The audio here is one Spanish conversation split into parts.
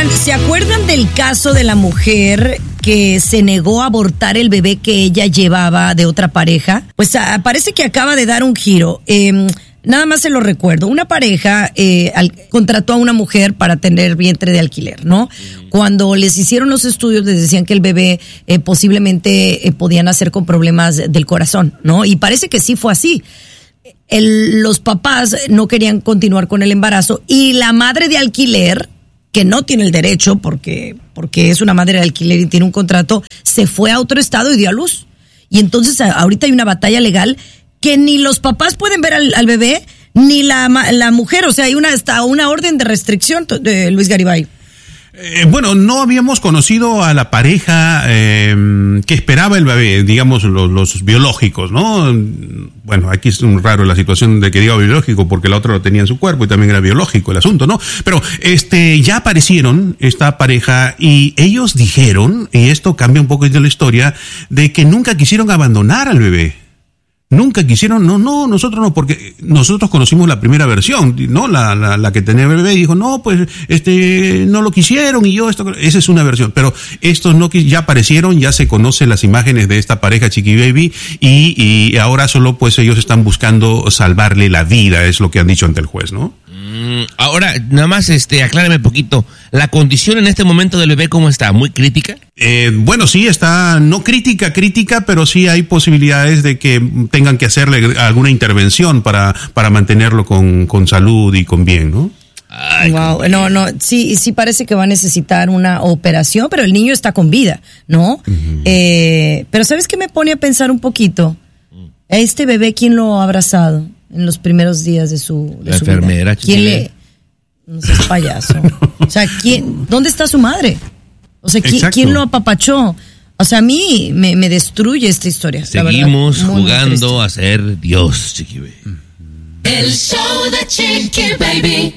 Oigan, ¿se acuerdan del caso de la mujer que se negó a abortar el bebé que ella llevaba de otra pareja? Pues parece que acaba de dar un giro. Nada más se lo recuerdo. Una pareja contrató a una mujer para tener vientre de alquiler, ¿no? Cuando les hicieron los estudios, les decían que el bebé posiblemente podía nacer con problemas del corazón, ¿no? Y parece que sí fue así. Los papás no querían continuar con el embarazo y la madre de alquiler, que no tiene el derecho porque es una madre de alquiler y tiene un contrato, se fue a otro estado y dio a luz. Y entonces ahorita hay una batalla legal que ni los papás pueden ver al bebé, ni la mujer. O sea, hay hasta una orden de restricción de Luis Garibay. Bueno, no habíamos conocido a la pareja que esperaba el bebé, digamos los biológicos, ¿no? Bueno, aquí es un raro la situación de que diga biológico porque la otra lo tenía en su cuerpo y también era biológico el asunto, ¿no? Pero ya aparecieron esta pareja y ellos dijeron, y esto cambia un poco de la historia, de que nunca quisieron abandonar al bebé. Nunca quisieron, no, nosotros no, porque nosotros conocimos la primera versión, ¿no? La que tenía el bebé y dijo, no, pues, no lo quisieron y esa es una versión. Pero estos ya aparecieron, ya se conocen las imágenes de esta pareja Chiqui Baby y ahora solo pues ellos están buscando salvarle la vida, es lo que han dicho ante el juez, ¿no? Ahora, nada más, aclárame un poquito. ¿La condición en este momento del bebé cómo está? ¿Muy crítica? Bueno, sí, está, no crítica, pero sí hay posibilidades de que tengan que hacerle alguna intervención para mantenerlo con salud y con bien, ¿no? Ay, wow, no, sí parece que va a necesitar una operación, pero el niño está con vida, ¿no? Uh-huh. Pero ¿sabes qué me pone a pensar un poquito? Este bebé, ¿quién lo ha abrazado en los primeros días de su enfermera, vida? ¿Quién no seas payaso. O sea, ¿dónde está su madre? O sea, ¿quién lo apapachó? O sea, a mí me destruye esta historia. Seguimos jugando a ser Dios, Chiqui Baby. El show de Chiqui Baby.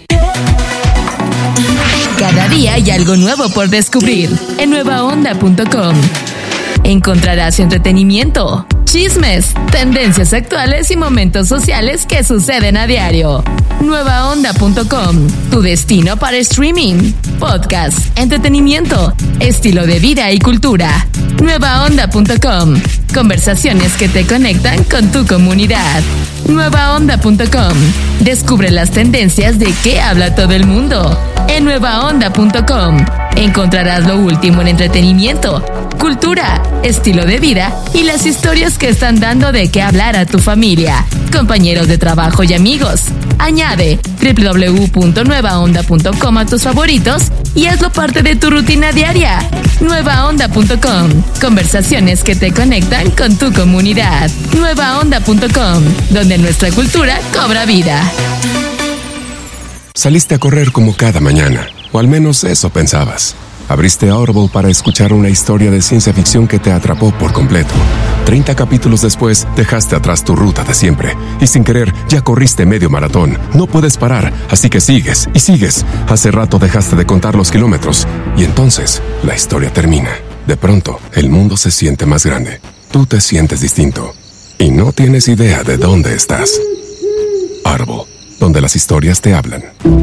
Cada día hay algo nuevo por descubrir en nuevaonda.com. Encontrarás entretenimiento, chismes, tendencias actuales y momentos sociales que suceden a diario. Nuevaonda.com, tu destino para streaming, podcast, entretenimiento, estilo de vida y cultura. Nuevaonda.com, conversaciones que te conectan con tu comunidad. Nuevaonda.com, descubre las tendencias de qué habla todo el mundo. En nuevaonda.com encontrarás lo último en entretenimiento, cultura, estilo de vida y las historias que están dando de qué hablar a tu familia, compañeros de trabajo y amigos. Añade www.nuevaonda.com a tus favoritos y hazlo parte de tu rutina diaria. Nuevaonda.com, conversaciones que te conectan con tu comunidad. Nuevaonda.com, donde nuestra cultura cobra vida. Saliste a correr como cada mañana, o al menos eso pensabas. Abriste Audible para escuchar una historia de ciencia ficción que te atrapó por completo. 30 capítulos después, dejaste atrás tu ruta de siempre. Y sin querer, ya corriste medio maratón. No puedes parar, así que sigues y sigues. Hace rato dejaste de contar los kilómetros. Y entonces, la historia termina. De pronto, el mundo se siente más grande. Tú te sientes distinto. Y no tienes idea de dónde estás. Audible, donde las historias te hablan.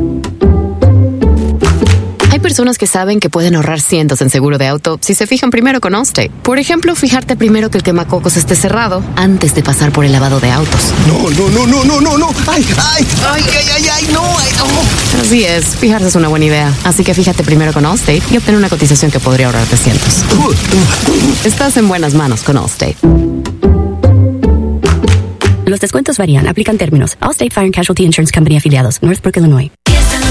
Hay personas que saben que pueden ahorrar cientos en seguro de auto si se fijan primero con Allstate. Por ejemplo, fijarte primero que el quemacocos esté cerrado antes de pasar por el lavado de autos. No. ¡Ay, no! Así es, fijarse es una buena idea. Así que fíjate primero con Allstate y obtén una cotización que podría ahorrarte cientos. Estás en buenas manos con Allstate. Los descuentos varían. Aplican términos. Allstate Fire and Casualty Insurance Company afiliados. Northbrook, Illinois.